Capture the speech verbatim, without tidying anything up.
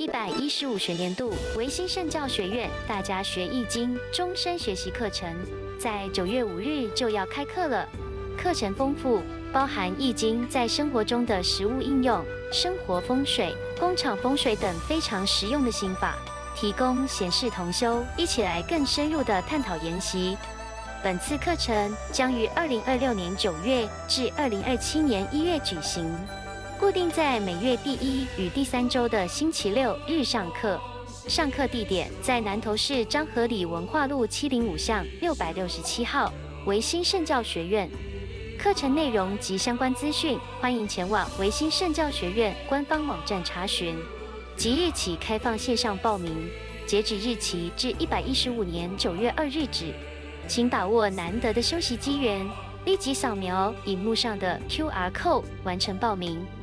一百一十五学年度维新圣教学院大家学易经终身学习课程，在九月五日就要开课了。课程丰富，包含易经在生活中的实务应用、生活风水、工厂风水等非常实用的心法，提供闲适同修，一起来更深入的探讨研习。本次课程将于二零二六年九月至二零二七年一月举行。固定在每月第一与第三周的星期六日上课，上课地点在南投市彰和里文化路七零五巷六百六十七号维新圣教学院。课程内容及相关资讯，欢迎前往维新圣教学院官方网站查询。即日起开放线上报名，截止日期至一百一十五年九月二日止，请把握难得的休息机缘，立即扫描荧幕上的 Q R code 完成报名。